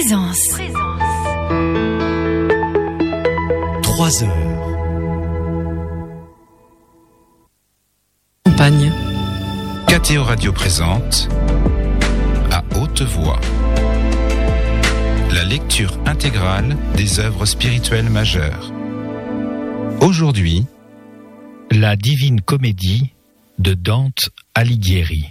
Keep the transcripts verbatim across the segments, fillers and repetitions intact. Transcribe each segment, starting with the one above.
Présence. Trois heures. Campagne. K T O Radio présente à haute voix la lecture intégrale des œuvres spirituelles majeures. Aujourd'hui, la Divine Comédie de Dante Alighieri.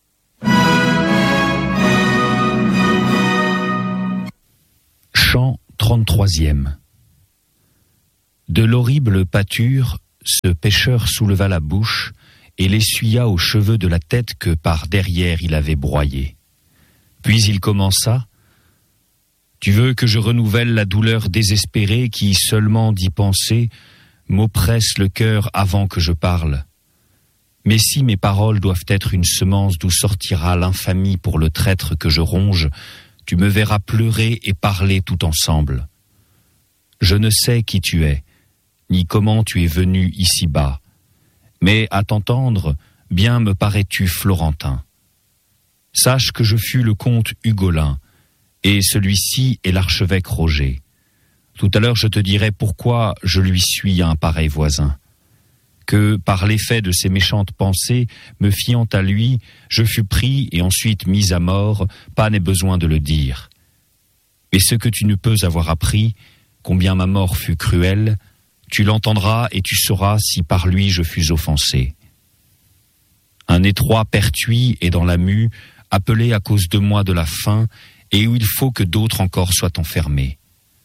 Chant trente-troisième. De l'horrible pâture, ce pêcheur souleva la bouche et l'essuya aux cheveux de la tête que par derrière il avait broyé. Puis il commença : « Tu veux que je renouvelle la douleur désespérée qui, seulement d'y penser, m'oppresse le cœur avant que je parle. Mais si mes paroles doivent être une semence d'où sortira l'infamie pour le traître que je ronge, tu me verras pleurer et parler tout ensemble. Je ne sais qui tu es, ni comment tu es venu ici-bas, mais à t'entendre, bien me parais-tu florentin. Sache que je fus le comte Ugolin, et celui-ci est l'archevêque Roger. Tout à l'heure je te dirai pourquoi je lui suis un pareil voisin. Que, par l'effet de ses méchantes pensées, me fiant à lui, je fus pris et ensuite mis à mort, pas n'est besoin de le dire. Et ce que tu ne peux avoir appris, combien ma mort fut cruelle, tu l'entendras et tu sauras si par lui je fus offensé. Un étroit pertuis est dans la mue, appelé à cause de moi de la faim, et où il faut que d'autres encore soient enfermés.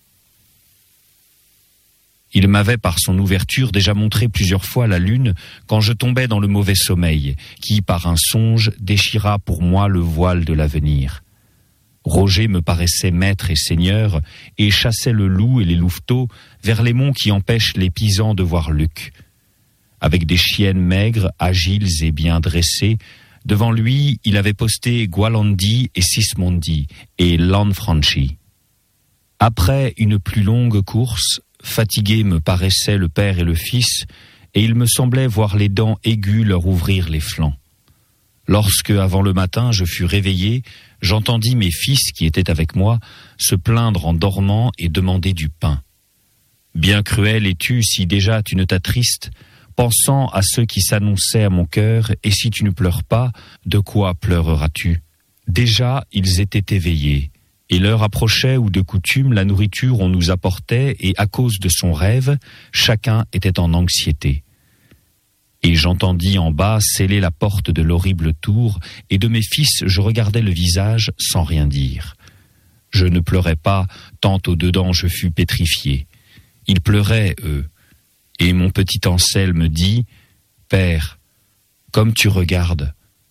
Il m'avait par son ouverture déjà montré plusieurs fois la lune quand je tombais dans le mauvais sommeil, qui par un songe déchira pour moi le voile de l'avenir. Roger me paraissait maître et seigneur et chassait le loup et les louveteaux vers les monts qui empêchent les pisans de voir Luc. Avec des chiennes maigres, agiles et bien dressées, devant lui il avait posté Gualandi et Sismondi et Lanfranchi. Après une plus longue course, fatigués me paraissaient le père et le fils, et il me semblait voir les dents aiguës leur ouvrir les flancs. Lorsque, avant le matin, je fus réveillé, j'entendis mes fils, qui étaient avec moi, se plaindre en dormant et demander du pain. Bien cruel es-tu si déjà tu ne t'attristes, pensant à ceux qui s'annonçaient à mon cœur, et si tu ne pleures pas, de quoi pleureras-tu ? Déjà, ils étaient éveillés. Et l'heure approchait où de coutume la nourriture on nous apportait et à cause de son rêve, chacun était en anxiété. Et j'entendis en bas sceller la porte de l'horrible tour et de mes fils je regardais le visage sans rien dire. Je ne pleurais pas tant au-dedans je fus pétrifié. Ils pleuraient, eux. Et mon petit Anselme dit : « Père, comme tu regardes, qu'as-tu ? »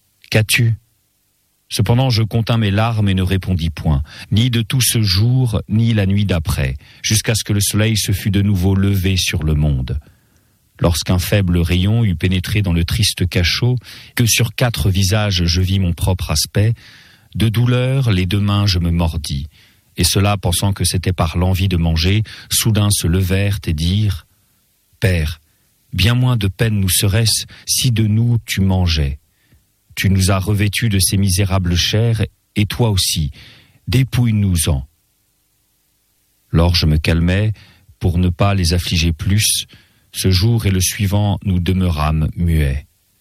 Cependant je contins mes larmes et ne répondis point, ni de tout ce jour, ni la nuit d'après, jusqu'à ce que le soleil se fût de nouveau levé sur le monde. Lorsqu'un faible rayon eut pénétré dans le triste cachot, que sur quatre visages je vis mon propre aspect, de douleur les deux mains je me mordis, et ceux-là, pensant que c'était par l'envie de manger, soudain se levèrent et dirent : « Père, bien moins de peine nous serait-ce si de nous tu mangeais. Tu nous as revêtus de ces misérables chairs, et toi aussi, dépouille-nous-en. » Lors je me calmai, pour ne pas les affliger plus, ce jour et le suivant nous demeurâmes muets.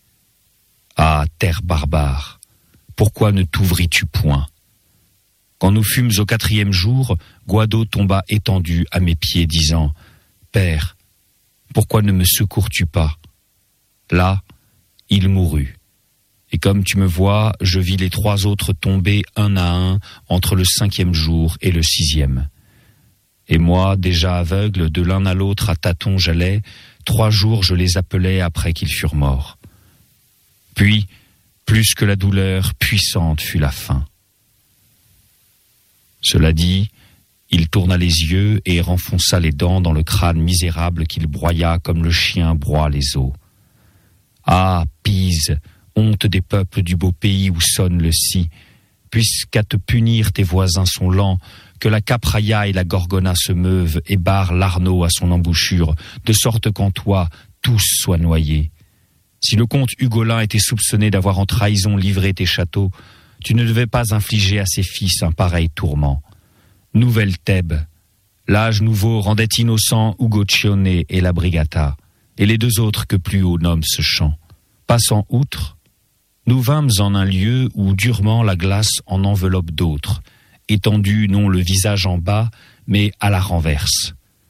Ah, terre barbare, pourquoi ne t'ouvris-tu point ? Quand nous fûmes au quatrième jour, Guado tomba étendu à mes pieds, disant : « Père, pourquoi ne me secours-tu pas ? » Là, il mourut. Et comme tu me vois, je vis les trois autres tomber un à un entre le cinquième jour et le sixième. Et moi, déjà aveugle, de l'un à l'autre à tâtons j'allais, trois jours je les appelais après qu'ils furent morts. Puis, plus que la douleur, puissante fut la faim. Cela dit, il tourna les yeux et renfonça les dents dans le crâne misérable qu'il broya comme le chien broie les os. Ah, Pise, honte des peuples du beau pays où sonne le si, puisqu'à te punir tes voisins sont lents, que la capraia et la gorgona se meuvent et barrent l'Arnaud à son embouchure, de sorte qu'en toi tous soient noyés. Si le comte Ugolin était soupçonné d'avoir en trahison livré tes châteaux, tu ne devais pas infliger à ses fils un pareil tourment. Nouvelle Thèbes. L'âge nouveau rendait innocent Ugochione et la Brigata, et les deux autres que plus haut nomme ce chant. Passant outre, nous vîmes en un lieu où durement la glace en enveloppe d'autres, étendu non le visage en bas, mais à la renverse.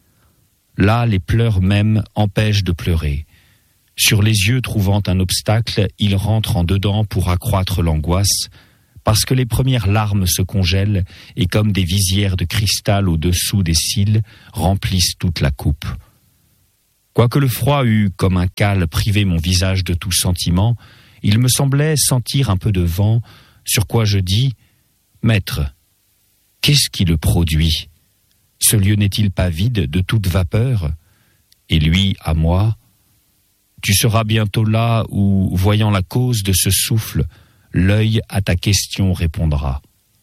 Là, les pleurs mêmes empêchent de pleurer. Sur les yeux trouvant un obstacle, ils rentrent en dedans pour accroître l'angoisse, parce que les premières larmes se congèlent et comme des visières de cristal au-dessous des cils remplissent toute la coupe. Quoique le froid eût, comme un cale, privé mon visage de tout sentiment, il me semblait sentir un peu de vent, sur quoi je dis « Maître, qu'est-ce qui le produit ? Ce lieu n'est-il pas vide de toute vapeur ?» Et lui, à moi, « Tu seras bientôt là où, voyant la cause de ce souffle, l'œil à ta question répondra. »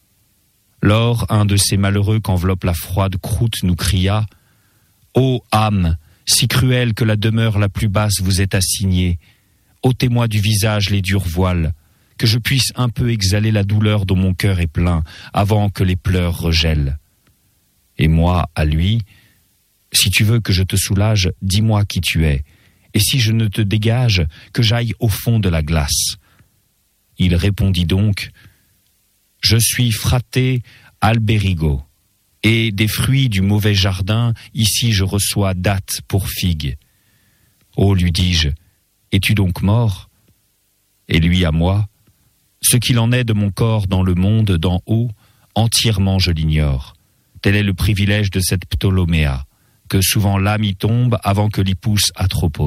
Lors, un de ces malheureux qu'enveloppe la froide croûte nous cria « Ô âme, si cruelle que la demeure la plus basse vous est assignée, ôtez-moi du visage les durs voiles, que je puisse un peu exhaler la douleur dont mon cœur est plein, avant que les pleurs regèlent. » Et moi, à lui, « Si tu veux que je te soulage, dis-moi qui tu es, et si je ne te dégage, que j'aille au fond de la glace. » Il répondit donc, « Je suis fraté Alberigo, et des fruits du mauvais jardin, ici je reçois dattes pour figues. » Oh, lui dis-je, es-tu donc mort ? Et lui à moi, ce qu'il en est de mon corps dans le monde d'en haut, entièrement je l'ignore. Tel est le privilège de cette Ptoloméa, que souvent l'âme y tombe avant que l'y pousse Atropos.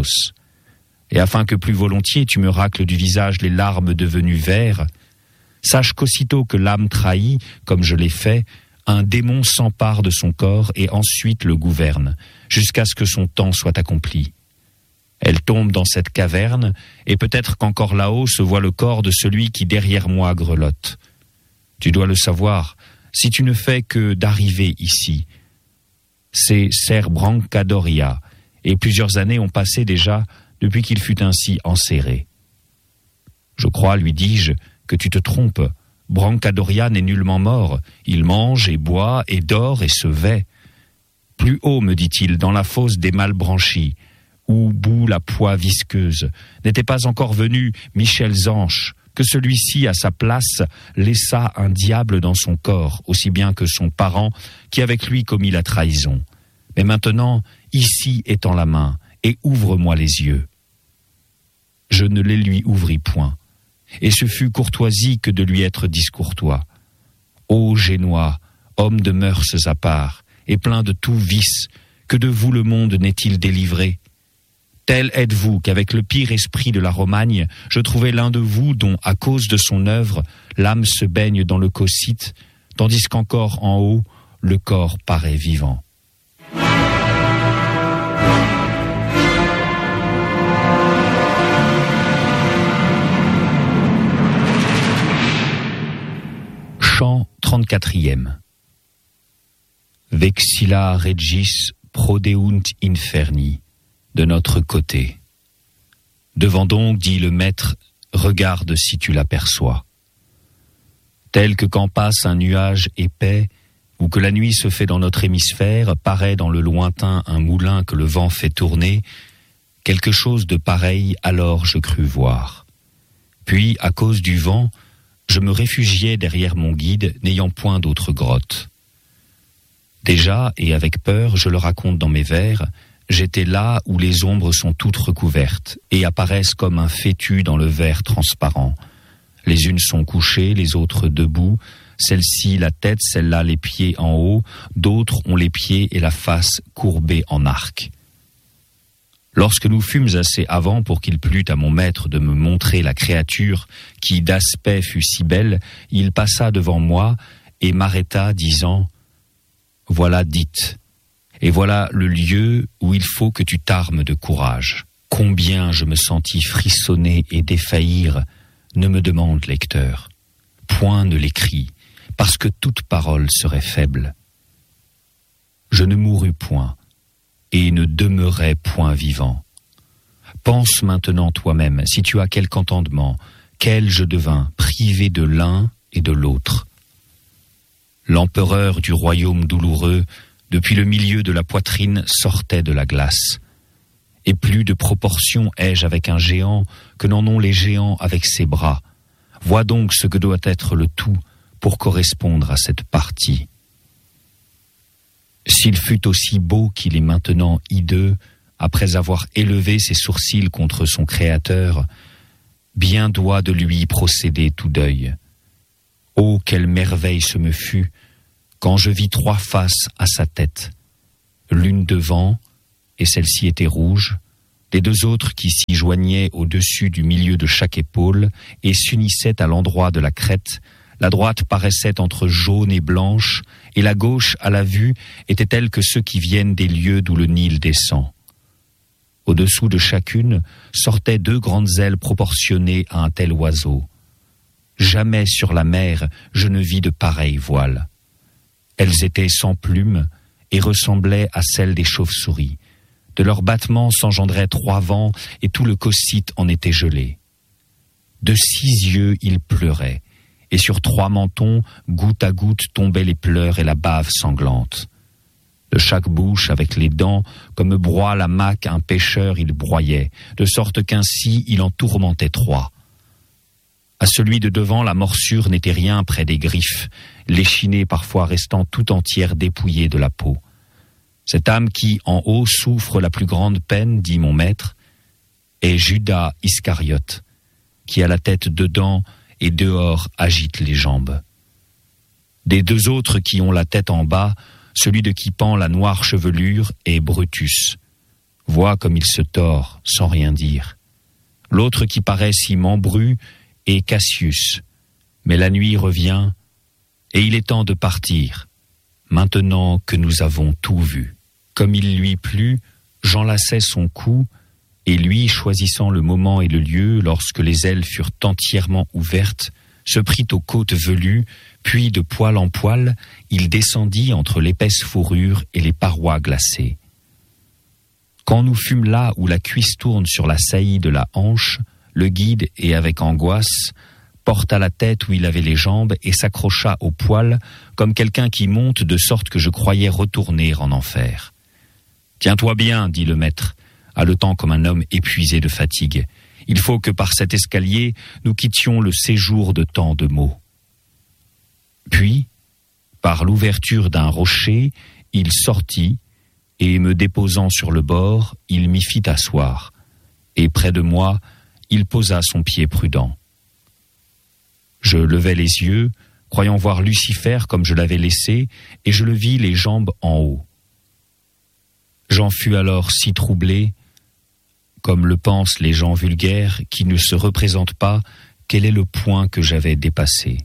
Et afin que plus volontiers tu me racles du visage les larmes devenues verts, sache qu'aussitôt que l'âme trahit, comme je l'ai fait, un démon s'empare de son corps et ensuite le gouverne, jusqu'à ce que son temps soit accompli. Elle tombe dans cette caverne, et peut-être qu'encore là-haut se voit le corps de celui qui derrière moi grelotte. Tu dois le savoir, si tu ne fais que d'arriver ici. C'est Ser Brancadoria, et plusieurs années ont passé déjà depuis qu'il fut ainsi enserré. Je crois, lui dis-je, que tu te trompes. Brancadoria n'est nullement mort. Il mange et boit et dort et se vêt. Plus haut, me dit-il, dans la fosse des Malbranchis, où bout la poix visqueuse, n'était pas encore venu Michel Zanche, que celui-ci, à sa place, laissa un diable dans son corps, aussi bien que son parent, qui avec lui commit la trahison. Mais maintenant, ici étends la main, et ouvre-moi les yeux. Je ne les lui ouvris point, et ce fut courtoisie que de lui être discourtois. Ô Génois, homme de mœurs à part, et plein de tout vice, que de vous le monde n'est-il délivré ? Tel êtes-vous qu'avec le pire esprit de la Romagne, je trouvais l'un de vous dont, à cause de son œuvre, l'âme se baigne dans le cocyte, tandis qu'encore en haut, le corps paraît vivant. Chant trente-quatrième. Vexilla regis prodeunt inferni. De notre côté. Devant donc, dit le maître, regarde si tu l'aperçois. Tel que quand passe un nuage épais, ou que la nuit se fait dans notre hémisphère, paraît dans le lointain un moulin que le vent fait tourner, quelque chose de pareil alors je crus voir. Puis, à cause du vent, je me réfugiai derrière mon guide, n'ayant point d'autre grotte. Déjà, et avec peur, je le raconte dans mes vers, j'étais là où les ombres sont toutes recouvertes et apparaissent comme un fétu dans le verre transparent. Les unes sont couchées, les autres debout, celle-ci la tête, celle-là les pieds en haut, d'autres ont les pieds et la face courbés en arc. Lorsque nous fûmes assez avant pour qu'il plût à mon maître de me montrer la créature qui d'aspect fut si belle, il passa devant moi et m'arrêta disant « Voilà dite. Et voilà le lieu où il faut que tu t'armes de courage. Combien je me sentis frissonner et défaillir, ne me demande, lecteur. Point ne l'écris, parce que toute parole serait faible. Je ne mourus point, et ne demeurai point vivant. Pense maintenant toi-même, si tu as quelque entendement, quel je devins, privé de l'un et de l'autre. L'empereur du royaume douloureux, depuis le milieu de la poitrine, sortait de la glace. Et plus de proportion ai-je avec un géant que n'en ont les géants avec ses bras. Vois donc ce que doit être le tout pour correspondre à cette partie. S'il fut aussi beau qu'il est maintenant hideux, après avoir élevé ses sourcils contre son Créateur, bien doit de lui procéder tout deuil. Oh, quelle merveille ce me fut, quand je vis trois faces à sa tête, l'une devant, et celle-ci était rouge, les deux autres qui s'y joignaient au-dessus du milieu de chaque épaule et s'unissaient à l'endroit de la crête. La droite paraissait entre jaune et blanche, et la gauche, à la vue, était telle que ceux qui viennent des lieux d'où le Nil descend. Au-dessous de chacune sortaient deux grandes ailes proportionnées à un tel oiseau. Jamais sur la mer je ne vis de pareilles voiles. Elles étaient sans plumes et ressemblaient à celles des chauves-souris. De leurs battements s'engendraient trois vents et tout le cocyte en était gelé. De six yeux ils pleuraient, et sur trois mentons, goutte à goutte, tombaient les pleurs et la bave sanglante. De chaque bouche, avec les dents, comme broie la maque un pêcheur, il broyait, de sorte qu'ainsi il en tourmentait trois. À celui de devant, la morsure n'était rien près des griffes, l'échinée parfois restant tout entière dépouillée de la peau. Cette âme qui, en haut, souffre la plus grande peine, dit mon maître, est Judas Iscariote, qui a la tête dedans et dehors agite les jambes. Des deux autres qui ont la tête en bas, celui de qui pend la noire chevelure est Brutus. Vois comme il se tord, sans rien dire. L'autre qui paraît si membru est Cassius. Mais la nuit revient, et il est temps de partir, maintenant que nous avons tout vu. Comme il lui plut, j'enlaçai son cou, et lui, choisissant le moment et le lieu, lorsque les ailes furent entièrement ouvertes, se prit aux côtes velues, puis de poil en poil, il descendit entre l'épaisse fourrure et les parois glacées. Quand nous fûmes là où la cuisse tourne sur la saillie de la hanche, le guide, et avec angoisse, porta la tête où il avait les jambes et s'accrocha au poil comme quelqu'un qui monte de sorte que je croyais retourner en enfer. « Tiens-toi bien, dit le maître, haletant comme un homme épuisé de fatigue. Il faut que par cet escalier, nous quittions le séjour de tant de maux. » Puis, par l'ouverture d'un rocher, il sortit, et me déposant sur le bord, il m'y fit asseoir, et près de moi, il posa son pied prudent. Je levai les yeux, croyant voir Lucifer comme je l'avais laissé, et je le vis les jambes en haut. J'en fus alors si troublé, comme le pensent les gens vulgaires qui ne se représentent pas quel est le point que j'avais dépassé.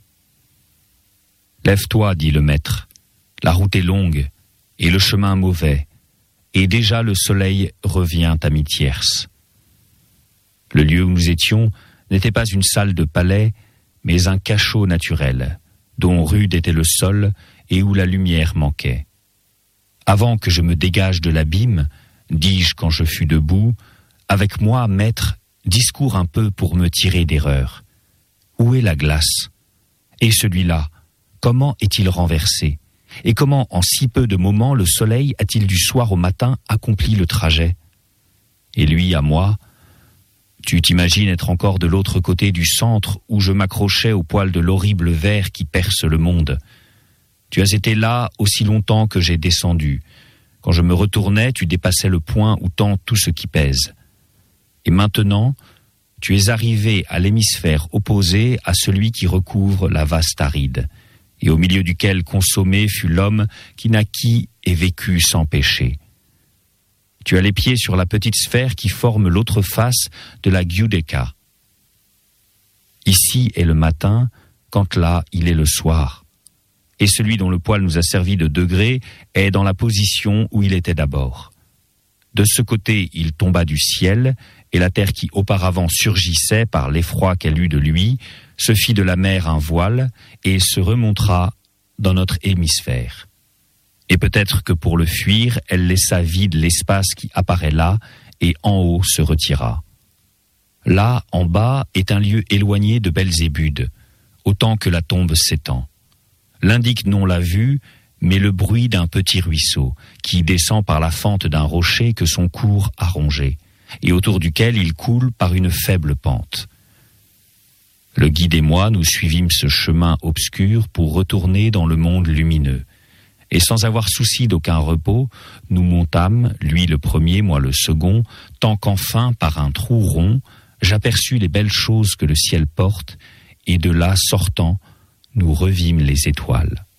« Lève-toi, dit le maître, la route est longue, et le chemin mauvais, et déjà le soleil revient à mi-tierce. » Le lieu où nous étions n'était pas une salle de palais, mais un cachot naturel, dont rude était le sol et où la lumière manquait. Avant que je me dégage de l'abîme, dis-je quand je fus debout, avec moi, maître, discours un peu pour me tirer d'erreur. Où est la glace? Et celui-là, comment est-il renversé? Et comment, en si peu de moments, le soleil a-t-il du soir au matin accompli le trajet? Et lui, à moi, tu t'imagines être encore de l'autre côté du centre où je m'accrochais au poil de l'horrible ver qui perce le monde. Tu as été là aussi longtemps que j'ai descendu. Quand je me retournais, tu dépassais le point où tend tout ce qui pèse. Et maintenant, tu es arrivé à l'hémisphère opposé à celui qui recouvre la vaste aride, et au milieu duquel consommé fut l'homme qui naquit et vécut sans péché. Tu as les pieds sur la petite sphère qui forme l'autre face de la Giudecca. Ici est le matin, quand là il est le soir. Et celui dont le poil nous a servi de degré est dans la position où il était d'abord. De ce côté, il tomba du ciel, et la terre qui auparavant surgissait par l'effroi qu'elle eut de lui, se fit de la mer un voile, et se remontera dans notre hémisphère. Et peut-être que pour le fuir, elle laissa vide l'espace qui apparaît là, et en haut se retira. Là, en bas, est un lieu éloigné de Belzébuth, autant que la tombe s'étend. l'indique non la vue, mais le bruit d'un petit ruisseau qui descend par la fente d'un rocher que son cours a rongé, et autour duquel il coule par une faible pente. Le guide et moi, nous suivîmes ce chemin obscur pour retourner dans le monde lumineux. Et sans avoir souci d'aucun repos, nous montâmes, lui le premier, moi le second, tant qu'enfin, par un trou rond, j'aperçus les belles choses que le ciel porte, et de là sortant, nous revîmes les étoiles.